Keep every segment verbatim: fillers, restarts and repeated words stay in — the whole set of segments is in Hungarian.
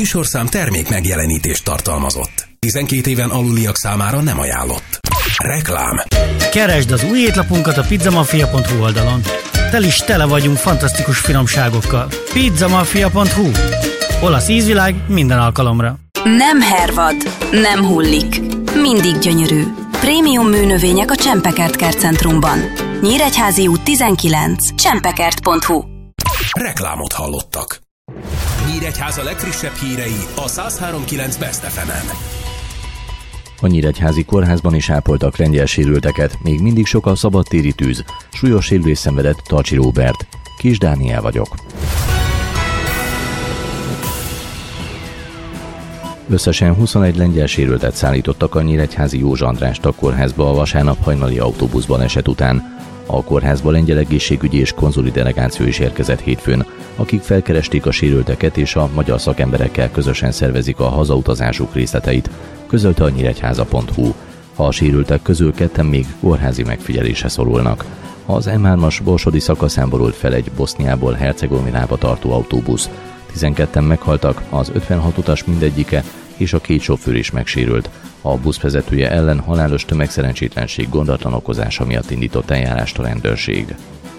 műsorszám termék megjelenítést tartalmazott. tizenkét éven aluliak számára nem ajánlott. Reklám. Keresd az új étlapunkat a pizzamafia pont hu oldalon. Tel is tele vagyunk fantasztikus finomságokkal. pizzamafia pont hu. Olasz ízvilág minden alkalomra. Nem hervad, nem hullik. Mindig gyönyörű. Prémium műnövények a Csempekert Kertcentrumban. Nyíregyházi út tizenkilenc. csempekert pont hu. Reklámot hallottak. Nyíregyháza legfrissebb hírei a száz három pont kilenc Best ef emen. A Nyíregyházi kórházban is ápoltak lengyel sérülteket, még mindig sok a szabadtéri tűz. Súlyos sérülést szenvedett Tarcsi Róbert. Kis Dániel vagyok. Összesen huszonegy lengyel sérültet szállítottak a nyíregyházi Józsa András kórházba a vasárnap hajnali autóbuszban eset után. A kórházba lengyel egészségügyi és konzuli delegáció is érkezett hétfőn, akik felkeresték a sérülteket és a magyar szakemberekkel közösen szervezik a hazautazásuk részleteit, közölte a nyíregyháza pont hu. A sérültek közül ketten még kórházi megfigyelésre szorulnak. Az em hármas borsodi szakaszán borult fel egy Boszniából Hercegovinába tartó autóbusz. tizenketten meghaltak, az ötvenhat utas mindegyike és a két sofőr is megsérült. A buszvezetője ellen halálos tömegszerencsétlenség gondatlan okozása miatt indított eljárást a rendőrség.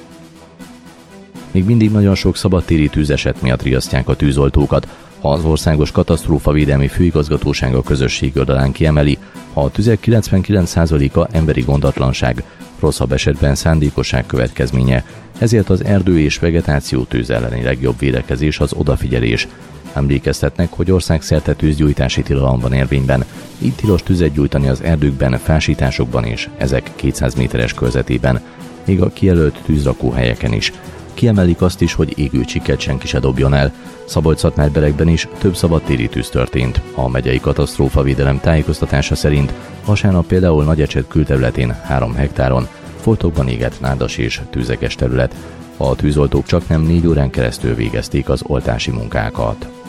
Még mindig nagyon sok szabadtéri tűzeset miatt riasztják a tűzoltókat. Az Országos Katasztrófavédelmi Főigazgatóság a közösség oldalán kiemeli, a tüzek kilencvenkilenc százaléka emberi gondatlanság, rosszabb esetben szándékosság következménye, ezért az erdő és vegetáció tűz elleni legjobb védekezés az odafigyelés. Emlékeztetnek, hogy országszerte tűzgyújtási tilalom van érvényben, így tilos tüzet gyújtani az erdőkben, fásításokban és ezek kétszáz méteres körzetében, még a kijelölt tűzrakóhelyeken is. Kiemelik azt is, hogy égő csikket senki se dobjon el. Szabolcs-Szatmár-Berekben is több szabadtéri tűz történt. A megyei katasztrófavédelem tájékoztatása szerint vasárnap például Nagyecset külterületén három hektáron foltokban égett nádas és tűzeges terület. A tűzoltók csaknem négy órán keresztül végezték az oltási munkákat.